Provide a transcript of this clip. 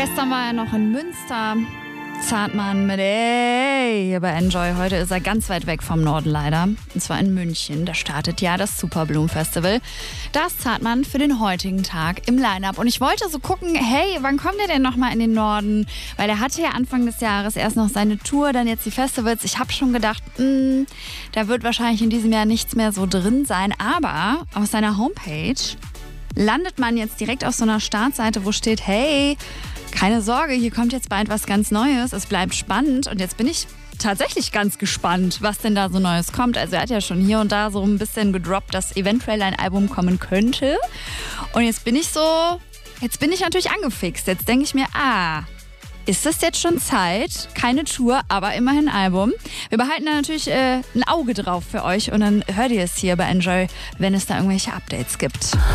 Gestern war er noch in Münster. Zartmann mit Ey hier bei Enjoy. Heute ist er ganz weit weg vom Norden leider. Und zwar in München. Da startet ja das Superblumen Festival. Da ist Zartmann für den heutigen Tag im Line-Up. Und ich wollte so gucken, hey, wann kommt er denn nochmal in den Norden? Weil er hatte ja Anfang des Jahres erst noch seine Tour, dann jetzt die Festivals. Ich habe schon gedacht, da wird wahrscheinlich in diesem Jahr nichts mehr so drin sein. Aber auf seiner Homepage landet man jetzt direkt auf so einer Startseite, wo steht, hey, keine Sorge, hier kommt jetzt bald was ganz Neues. Es bleibt spannend. Und jetzt bin ich tatsächlich ganz gespannt, was denn da so Neues kommt. Also er hat ja schon hier und da so ein bisschen gedroppt, dass eventuell ein Album kommen könnte. Und jetzt bin ich natürlich angefixt. Jetzt denke ich mir, ist das jetzt schon Zeit? Keine Tour, aber immerhin ein Album. Wir behalten da natürlich ein Auge drauf für euch und dann hört ihr es hier bei Enjoy, wenn es da irgendwelche Updates gibt.